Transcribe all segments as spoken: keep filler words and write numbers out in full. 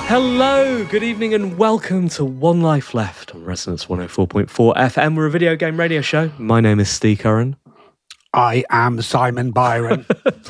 Hello, good evening and welcome to One Life Left on Resonance one oh four point four F M. We're a video game radio show. My name is Steve Curran. I am Simon Byron.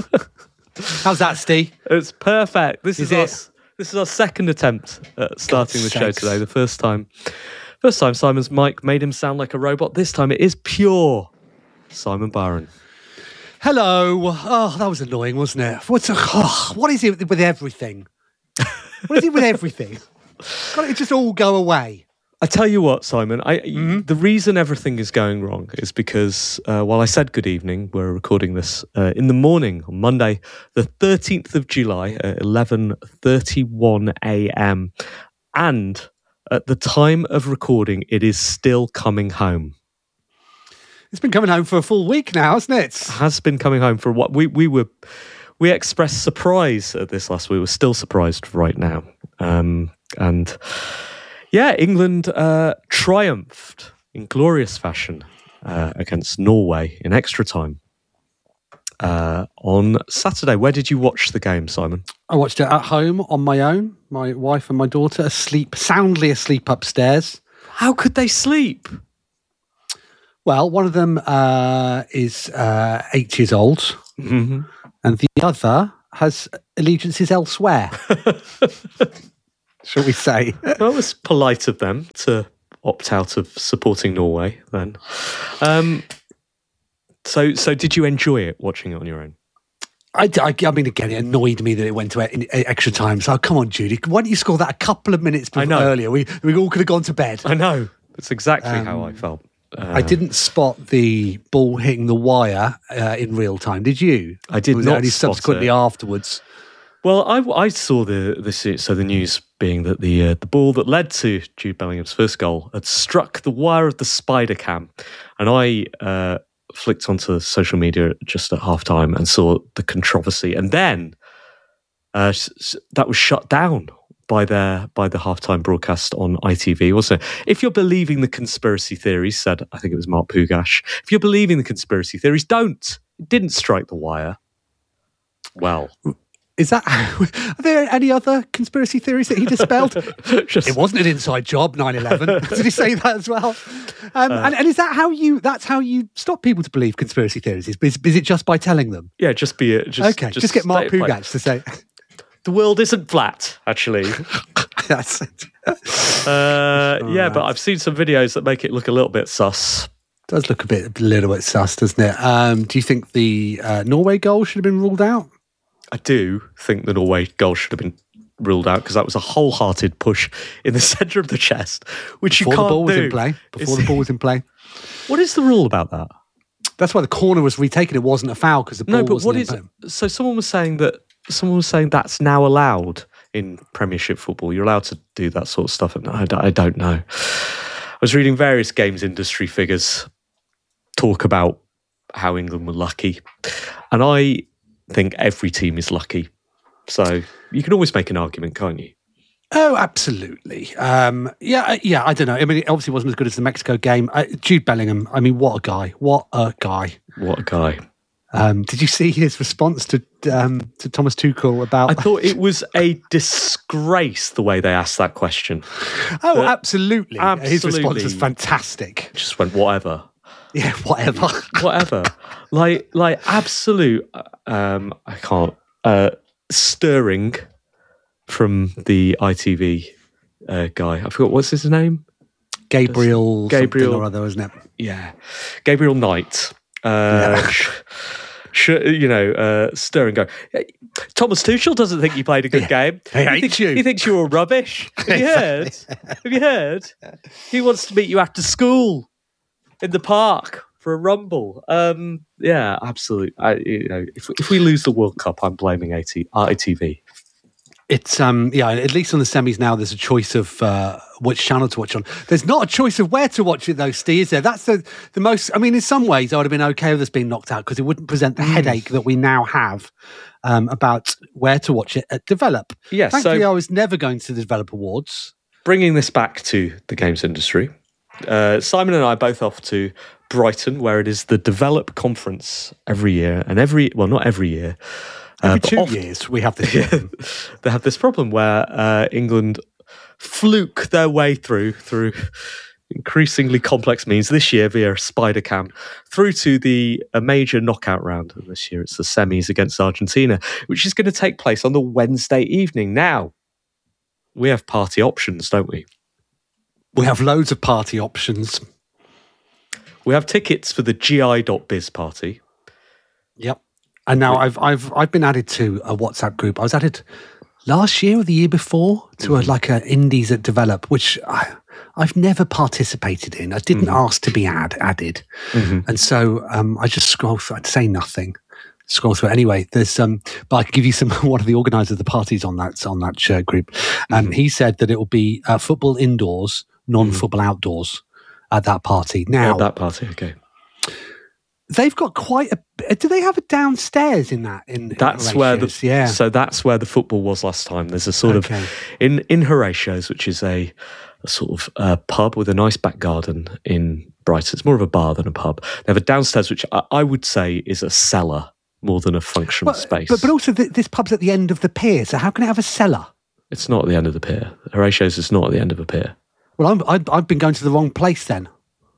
How's that, Steve? It's perfect. This is, Is our, it? this is our second attempt at starting the God's show sakes. today. The first time, first time Simon's mic made him sound like a robot. This time it is pure Simon Byron. Hello. Oh, that was annoying, wasn't it? What's a, oh, what is it with everything? What is it with everything? Can't it just all go away? I tell you what, Simon, I, Mm-hmm. the reason everything is going wrong is because uh, while I said good evening, we're recording this uh, in the morning on Monday, the thirteenth of July at eleven thirty-one a.m. And at the time of recording, it is still coming home. It's been coming home for a full week now, hasn't it? Has been coming home for what we we were we expressed surprise at this last week. We're still surprised right now, um, and yeah, England uh, triumphed in glorious fashion uh, against Norway in extra time uh, on Saturday. Where did you watch the game, Simon? I watched it at home on my own. My wife and my daughter asleep, soundly asleep upstairs. How could they sleep? Well, one of them uh, is uh, eight years old, Mm-hmm. and the other has allegiances elsewhere. Shall we say? Well, it was polite of them to opt out of supporting Norway then. Um, so, so did you enjoy it, watching it on your own? I, I, I mean, again, it annoyed me that it went to e- in- extra time. So, come on, Judy, why don't you score that a couple of minutes I before know. earlier? We we all could have gone to bed. I know. That's exactly Um, how I felt. Uh, I didn't spot the ball hitting the wire uh, in real time. Did you? I did Or was not it only spot subsequently it. afterwards. Well, I, I saw the, the so the news being that the uh, the ball that led to Jude Bellingham's first goal had struck the wire of the spider cam, and I uh, flicked onto social media just at half time and saw the controversy, and then uh, s- s- that was shut down by their by the halftime broadcast on I T V. Also, if you're believing the conspiracy theories, said I think it was Mark Pugash, if you're believing the conspiracy theories, don't. It didn't strike the wire. Well. Is that? Are there any other conspiracy theories that he dispelled? Just- It wasn't an inside job, nine eleven. Did he say that as well? Um, Uh, and, and is that how you? That's how you stop people to believe conspiracy theories? Is, is, is it just by telling them? Yeah, just be it. Just, Okay, just, get Mark state it plain. Pugash to say. The world isn't flat, actually. That's Uh, yeah, right. but I've seen some videos that make it look a little bit sus. does look a bit, a little bit sus, doesn't it? Um, do you think the uh, Norway goal should have been ruled out? I do think the Norway goal should have been ruled out because that was a wholehearted push in the centre of the chest, which Before you the can't ball was do. in play. Before Is- the ball was in play. What is the rule about that? That's why the corner was retaken. It wasn't a foul because the ball No, but wasn't what in is? play. So someone was saying that someone was saying that's now allowed in Premiership football. You're allowed to do that sort of stuff. And I, don't- I don't know. I was reading various games industry figures talk about how England were lucky, and I think every team is lucky. So you can always make an argument, can't you? Oh, absolutely. Um, yeah, uh, yeah. I don't know. I mean, it obviously wasn't as good as the Mexico game. Uh, Jude Bellingham. I mean, what a guy! What a guy! What a guy. Um, did you see his response to um, to Thomas Tuchel about? I thought it was a disgrace the way they asked that question. oh, uh, absolutely. His response absolutely. was fantastic. Just went, whatever. Yeah, whatever. Whatever. like, like absolute, um, I can't, uh, stirring from the I T V uh, guy. I forgot, what's his name? Gabriel, Gabriel- something or other, isn't it? Yeah. Gabriel Knight. Uh, Yeah. sh- sh- you know, uh, stir and go. "Hey, Thomas Tuchel doesn't think you played a good game. He hates thinks, you." He thinks you were rubbish. Have you heard? Have you heard? He wants to meet you after school in the park for a rumble. Um, yeah, absolutely. I, you know, if if we lose the World Cup, I'm blaming I T V. It's um yeah, at least on the semis now there's a choice of uh, which channel to watch on. There's not a choice of where to watch it though, Steve, is there? That's the, the most I mean, in some ways I would have been okay with us being knocked out because it wouldn't present the headache that we now have um, about where to watch it at Develop. Yeah, Thankfully so I was never going to the Develop Awards. bringing this back to the games industry, uh, Simon and I are both off to Brighton, where it is the Develop Conference every year, and every well, not every year. Every Uh, but two oft- years we have this problem. they have this problem where uh, England fluke their way through through increasingly complex means this year via Spider Cam through to the a major knockout round. And this year it's the semis against Argentina, which is going to take place on the Wednesday evening. Now, we have party options, don't we? We have loads of party options. We have tickets for the G I dot biz party. Yep. And now I've I've I've been added to a WhatsApp group. I was added last year or the year before to a, like a indies that develop, which I, I've never participated in. I didn't mm. ask to be add, added, mm-hmm. and so um, I just scroll through. I'd say nothing. Scroll through anyway. There's um, but I can give you some. One of the organisers of the parties on that on that uh, group, and um, mm-hmm. he said that it will be uh, football indoors, non-football mm-hmm. outdoors at that party. Now at that party, okay. They've got quite a. Do they have a downstairs in that? In that's in where the yeah. So that's where the football was last time. There's a sort okay. of in in Horatios, which is a, a sort of uh, pub with a nice back garden in Brighton. It's more of a bar than a pub. They have a downstairs, which I, I would say is a cellar more than a functional well, space. But but also th- this pub's at the end of the pier, so how can it have a cellar? It's not at the end of the pier. Horatios is not at the end of a pier. Well, I'm, I've, I've been going to the wrong place then.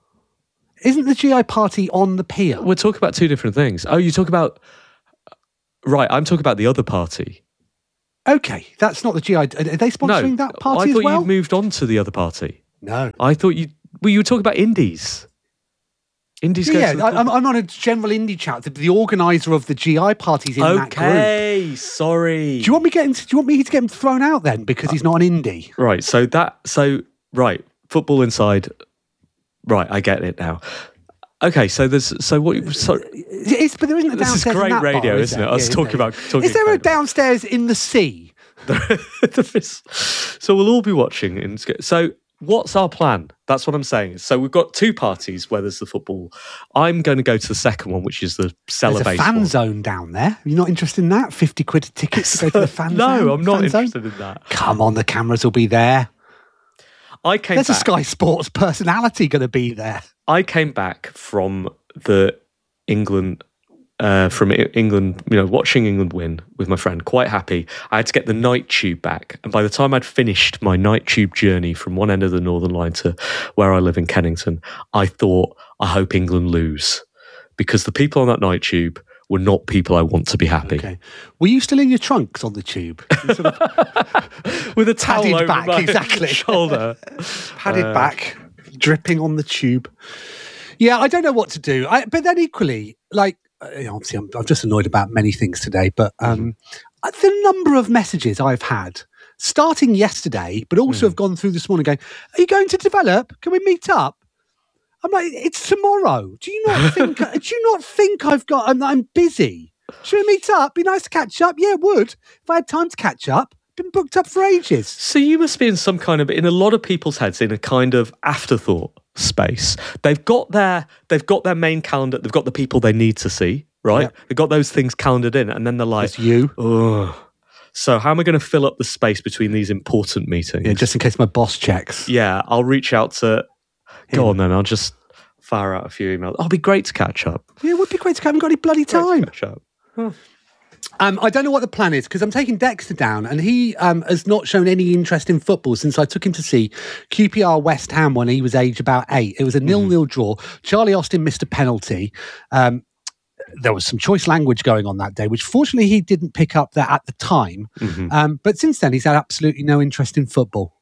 Isn't the G I party on the pier? We're talking about two different things. Oh, you talk about... Right, I'm talking about the other party. Okay, that's not the G I. Are they sponsoring no, that party I thought as well? you'd moved on to the other party. No. I thought you... Well, you were talking about indies. Indies yeah, go yeah I'm, I'm on a general indie chat. The, the organizer of the G I parties in okay, that group. Okay, sorry. Do you want me getting? Do you want me to get him thrown out then because he's not an indie? Right. So that. So right. Football inside. Right. I get it now. Okay. So there's. So what? So it's, but there isn't a downstairs. This is great in that radio, bar, isn't it? it? I was yeah, talking about. Talking is there a about downstairs in the sea? there is. So we'll all be watching. In, so. What's our plan? That's what I'm saying. So we've got two parties where there's the football. I'm going to go to the second one, which is the cellar-based There's a fan one. zone down there. Are you not interested in that? fifty quid a ticket to go to the fan no, zone? No, I'm not fan interested zone? in that. Come on, the cameras will be there. I came There's back, a Sky Sports personality going to be there. I came back from the England... Uh, from England, you know, watching England win with my friend, quite happy. I had to get the night tube back. And by the time I'd finished my night tube journey from one end of the Northern Line to where I live in Kennington, I thought, I hope England lose. Because the people on that night tube were not people I want to be happy. Okay. Were you still in your trunks on the tube? Sort of with a towel padded over back, my exactly. shoulder. Padded uh, back, dripping on the tube. Yeah, I don't know what to do. I, but then equally, like, You know, obviously, I'm, I'm just annoyed about many things today, but um, mm-hmm. the number of messages I've had starting yesterday, but also mm. have gone through this morning going, are you going to develop? Can we meet up? I'm like, it's tomorrow. Do you not think, do you not think I've got, I'm, I'm busy. Should we meet up? Be nice to catch up. Yeah, it would. If I had time to catch up, been booked up for ages. So you must be in some kind of, in a lot of people's heads, in a kind of afterthought space. They've got their they've got their main calendar, they've got the people they need to see, right? Yep. They've got those things calendared in, and then they're like, it's you. Ugh. So how am I going to fill up the space between these important meetings? Yeah, just in case my boss checks. Yeah, I'll reach out to go on then, I'll just fire out a few emails. Oh, it'd be great to catch up. Yeah, it would be great to catch up. I haven't got any bloody time. Catch up. Huh. Um, I don't know what the plan is because I'm taking Dexter down and he um, has not shown any interest in football since I took him to see Q P R West Ham when he was aged about eight. It was a nil-nil mm. draw. Charlie Austin missed a penalty. Um, there was some choice language going on that day, which fortunately he didn't pick up that at the time. Mm-hmm. Um, but since then, he's had absolutely no interest in football.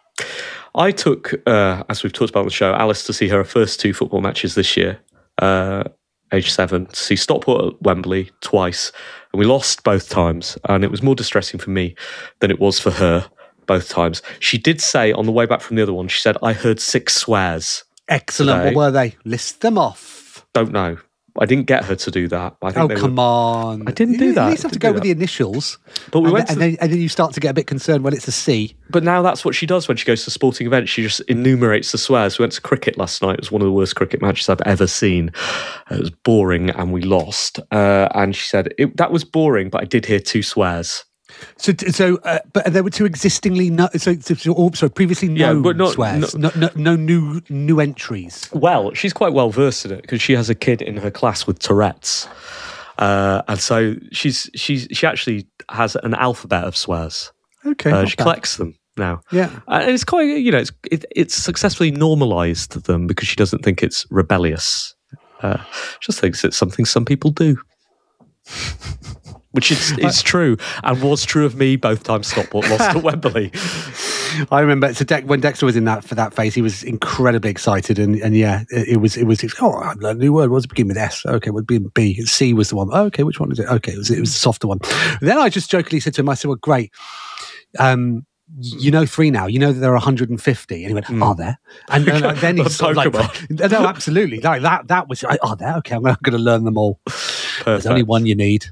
I took, uh, as we've talked about on the show, Alice to see her first two football matches this year. Uh, age seven, to see Stockport at Wembley twice, and we lost both times, and it was more distressing for me than it was for her both times. She did say on the way back from the other one, she said, I heard six swears. Excellent. Today. What were they? List them off. Don't know. I didn't get her to do that. I think oh, they come were... on. I didn't do you that. You at least have to go with the initials. But we and, went then, to... and, then, and then you start to get a bit concerned when it's a C. But now that's what she does when she goes to sporting events. She just enumerates the swears. We went to cricket last night. It was one of the worst cricket matches I've ever seen. It was boring and we lost. Uh, and she said, it, that was boring, but I did hear two swears. So, so, uh, but there were two existingly no, so, so, so, so previously no yeah, but not, swears, no, no, no new new entries. Well, she's quite well versed in it because she has a kid in her class with Tourette's. Uh, and so she's she's she actually has an alphabet of swears. Okay, Uh, not she bad. collects them now. Yeah. Uh, and it's quite, you know, it's it, it's successfully normalised them because she doesn't think it's rebellious. Uh, she just thinks it's something some people do. Which is, is true, and was true of me both times Stockport lost at Wembley. I remember so De- when Dexter was in that for that phase, he was incredibly excited, and, and yeah, it, it was it was oh, I learned a new word. What does it begin with? S. Okay, what begin with B? C was the one. Oh, okay, which one is it? Okay, it was it was the softer one. And then I just jokingly said to him, I said, "Well, great. Um, you know three now. You know that there are one hundred fifty." And he went, mm. "Are there?" And, and, and then he sort of like, "No, absolutely. Like that. That was. Are there? Okay, I'm going to learn them all. Perfect. There's only one you need."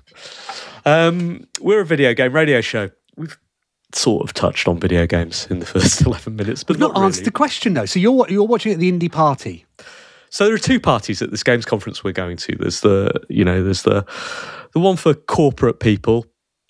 Um, we're a video game radio show. We've sort of touched on video games in the first eleven minutes, but We've not, not answered really. the question though. So you're you're watching at the indie party. So there are two parties at this games conference we're going to. There's the you know there's the the one for corporate people,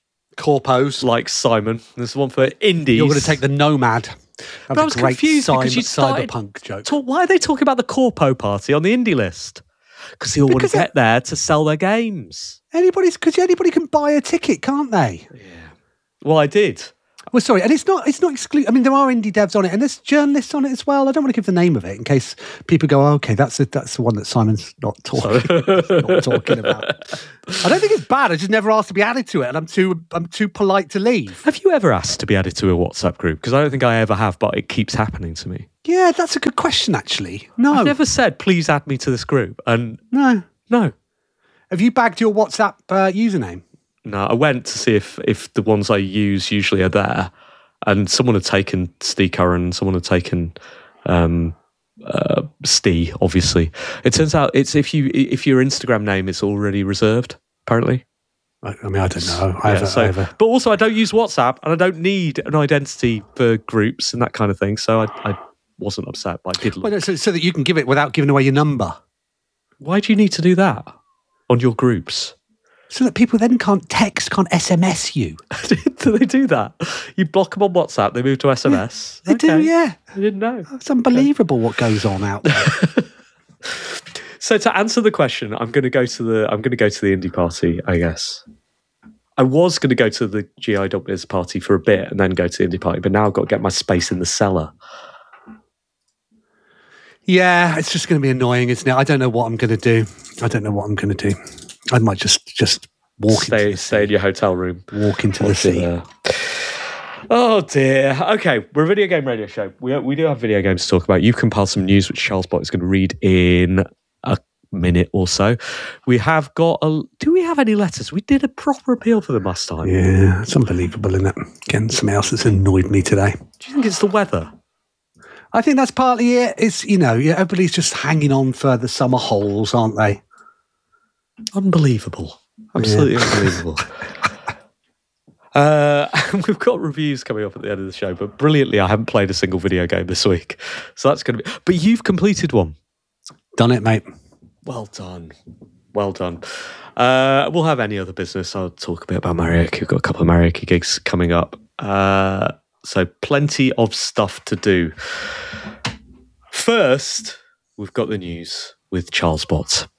corpos like Simon. There's the one for indies. You're going to take the Nomad. That but I was confused cyber, because you started cyberpunk joke. Talk, why are they talking about the corpo party on the indie list? Because they all want to get there to sell their games. Anybody's because anybody can buy a ticket, can't they? Yeah. Well, I did. Well, sorry, and it's not it's not exclusive. I mean, there are indie devs on it, and there's journalists on it as well. I don't want to give the name of it in case people go, oh, "Okay, that's the that's the one that Simon's not talking not talking about." I don't think it's bad. I just never asked to be added to it, and I'm too I'm too polite to leave. Have you ever asked to be added to a WhatsApp group? Because I don't think I ever have, but it keeps happening to me. Yeah, that's a good question. Actually, no, I've never said, "Please add me to this group," and no, no. Have you bagged your WhatsApp uh, username? No, I went to see if if the ones I use usually are there, and someone had taken Steve Curran, someone had taken um, uh, Steve. Obviously, it turns out it's if you if your Instagram name is already reserved. Apparently, I, I mean I don't know. I yeah, ever, so, I ever... But also, I don't use WhatsApp, and I don't need an identity for groups and that kind of thing. So I, I wasn't upset, but I did. Look. Well, no, so, so that you can give it without giving away your number. Why do you need to do that on your groups? So that people then can't text, can't S M S you. Do they do that? You block them on WhatsApp, they move to S M S? Yeah, they okay. do, yeah. I didn't know. It's unbelievable okay. what goes on out there. So to answer the question, I'm going to go to the I'm going to go to the indie party, I guess. I was going to go to the G I Biz party for a bit and then go to the indie party, but now I've got to get my space in the cellar. Yeah, it's just going to be annoying, isn't it? I don't know what I'm going to do. I don't know what I'm going to do. I might just just walk stay, into the stay in your hotel room. Walk into the sea. There. Oh dear. Okay, we're a video game radio show. We we do have video games to talk about. You've compiled some news which Charles Bott is going to read in a minute or so. We have got a. Do we have any letters? We did a proper appeal for them last time. Yeah, it's unbelievable, isn't it? Again, something else that's annoyed me today. Do you think it's the weather? I think that's partly it. It's, you know, everybody's just hanging on for the summer holes, aren't they? Unbelievable. Absolutely yeah. unbelievable. uh, we've got reviews coming up at the end of the show, but brilliantly, I haven't played a single video game this week. So that's going to be... But you've completed one. Done it, mate. Well done. Well done. Uh, we'll have any other business. I'll talk a bit about Marieke. We've got a couple of Marieke gigs coming up. Uh, so plenty of stuff to do. First, we've got the news with Charles Bott.